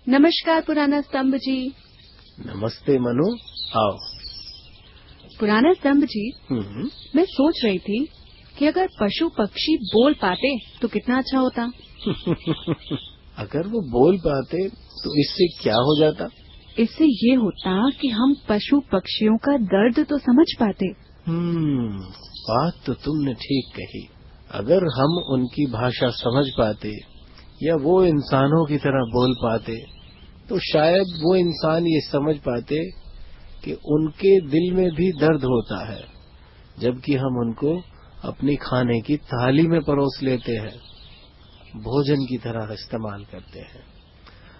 नमस्कार पुराना स्तंभ जी। नमस्ते मनु, आओ। पुराना स्तंभ जी, मैं सोच रही थी कि अगर पशु पक्षी बोल पाते तो कितना अच्छा होता। अगर वो बोल पाते तो इससे क्या हो जाता? इससे ये होता कि हम पशु पक्षियों का दर्द तो समझ पाते। बात तो तुमने ठीक कही। अगर हम उनकी भाषा समझ पाते या वो इंसानों की तरह बोल पाते तो शायद वो इंसान ये समझ पाते कि उनके दिल में भी दर्द होता है, जबकि हम उनको अपनी खाने की थाली में परोस लेते हैं, भोजन की तरह इस्तेमाल करते हैं।